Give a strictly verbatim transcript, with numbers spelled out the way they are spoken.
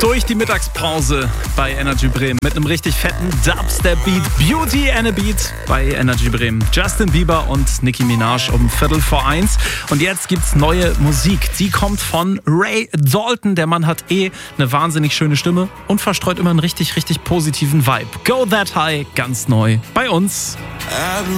durch die Mittagspause bei Energy Bremen mit einem richtig fetten Dubstep-Beat. Beauty and a Beat bei Energy Bremen. Justin Bieber und Nicki Minaj um Viertel vor eins. Und jetzt gibt's neue Musik. Die kommt von Ray Dalton. Der Mann hat eh eine wahnsinnig schöne Stimme und verstreut immer einen richtig, richtig positiven Vibe. Go That High, ganz neu bei uns.